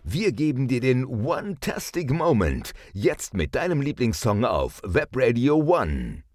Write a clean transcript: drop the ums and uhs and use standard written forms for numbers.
Wir geben dir den One-Tastic Moment. Jetzt mit deinem Lieblingssong auf Web Radio One.